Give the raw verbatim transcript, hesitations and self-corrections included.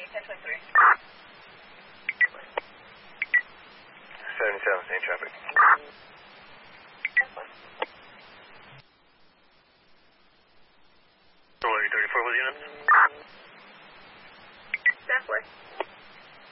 ten twenty-three. seventy-seven, same traffic. thirty-four with units. ten four.